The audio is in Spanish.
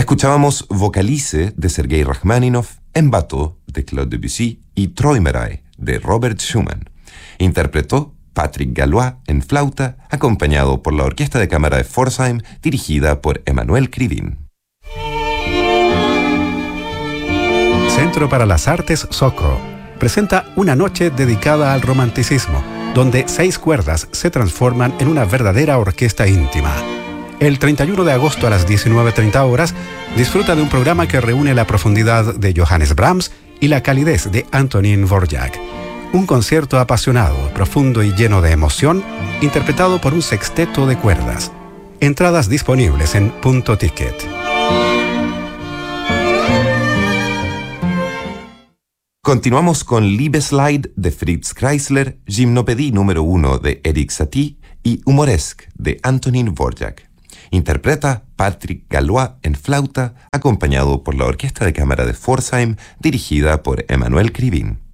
Escuchábamos Vocalice de Sergei Rachmaninoff, En bateau de Claude Debussy y Träumerei de Robert Schumann. Interpretó Patrick Gallois en flauta, acompañado por la Orquesta de Cámara de Pforzheim, dirigida por Emmanuel Krivin. Centro para las Artes SOCO presenta una noche dedicada al romanticismo, donde 6 cuerdas se transforman en una verdadera orquesta íntima. El 31 de agosto a las 19:30 horas, disfruta de un programa que reúne la profundidad de Johannes Brahms y la calidez de Antonín Dvorak. Un concierto apasionado, profundo y lleno de emoción, interpretado por un sexteto de cuerdas. Entradas disponibles en Punto Ticket. Continuamos con Liebeslied de Fritz Kreisler, Gymnopédie número 1 de Erik Satie y Humoresque de Antonín Dvorak. Interpreta Patrick Gallois en flauta, acompañado por la Orquesta de Cámara de Pforzheim, dirigida por Emmanuel Krivin.